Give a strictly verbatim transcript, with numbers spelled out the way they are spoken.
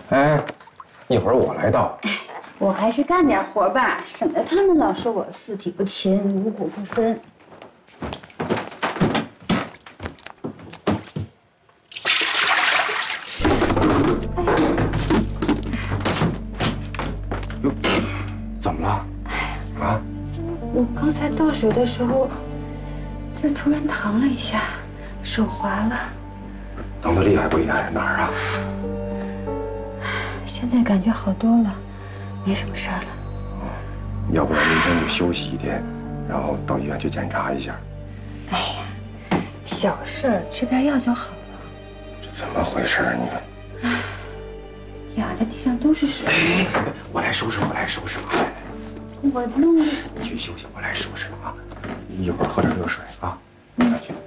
哎，一会儿我来倒。 我还是干点活吧，省得他们老说我四体不勤、五谷不分。 哟，怎么了？啊？ 我刚才倒水的时候，这突然疼了一下，手滑了。 疼得厉害不厉害？哪儿啊？ 现在感觉好多了，没什么事儿了。 要不然明天就休息一天，然后到医院去检查一下。 哎呀，小事儿，吃点药就好了。 这怎么回事啊？你们？ 呀，这地上都是水。 哎，我来收拾，我来收拾。 我弄的。 你去休息，我来收拾啊。一会儿喝点热水啊。嗯。去。